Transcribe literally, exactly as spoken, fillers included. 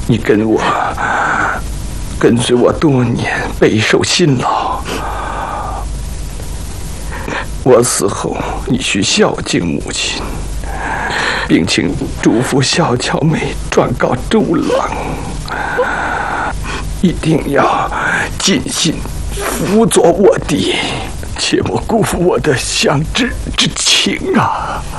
你跟我跟随我多年，备受辛劳。我死后，你需孝敬母亲，并请主父孝巧美转告周郎，一定要尽心辅佐我弟，切莫辜负我的相知之情啊！